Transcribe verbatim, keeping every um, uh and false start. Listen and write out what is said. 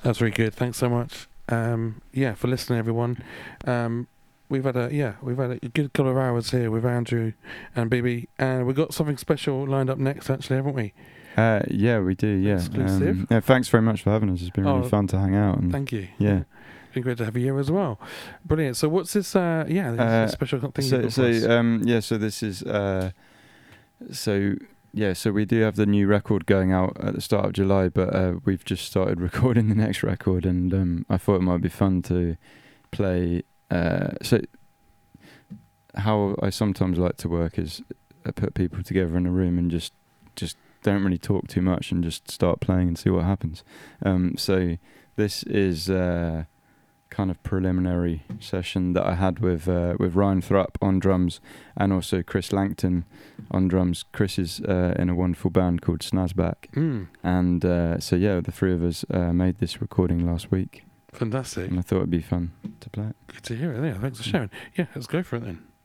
That's very good. Thanks so much. Um, yeah, for listening, everyone. Um, we've had a yeah, we've had a good couple of hours here with Andrew and B B, and we've got something special lined up next, actually, haven't we? Uh, yeah, we do. Yeah. Exclusive. Um, yeah. Thanks very much for having us. It's been really Oh, fun to hang out. And Thank you. yeah. It's been great to have you here as well. Brilliant. So, what's this? Uh, yeah, this Uh, special thing. So, you've got for us? so um, yeah. So this is uh, so yeah. So we do have the new record going out at the start of July, but uh, we've just started recording the next record, and um, I thought it might be fun to play. Uh, so how I sometimes like to work is I put people together in a room and just just don't really talk too much and just start playing and see what happens. Um, so this is uh, kind of preliminary session that I had with uh, with Ryan Thrupp on drums and also Chris Langton on drums. Chris is uh, in a wonderful band called Snazback, Mm, and uh, so yeah, the three of us uh, made this recording last week, fantastic. and I thought it'd be fun to play it. Good to hear it. Yeah, thanks for sharing. Yeah, let's go for it then.